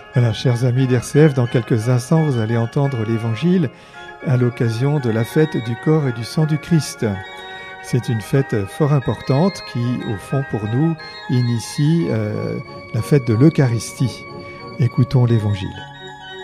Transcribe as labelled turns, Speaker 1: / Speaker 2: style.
Speaker 1: Alors, chers amis d'RCF, dans quelques instants, vous allez entendre l'Évangile à l'occasion de la fête du corps et du sang du Christ. C'est une fête fort importante qui, au fond, pour nous, initie la fête de l'Eucharistie. Écoutons l'Évangile.